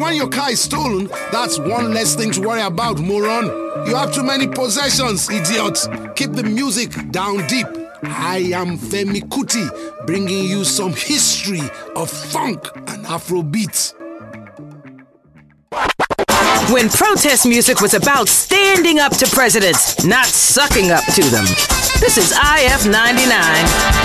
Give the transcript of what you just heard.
when your car is stolen, that's one less thing to worry about, moron. You have too many possessions, idiot. Keep the music down deep. I am Femi Kuti, bringing you some history of funk and Afrobeat. When protest music was about standing up to presidents, not sucking up to them. This is IF 99.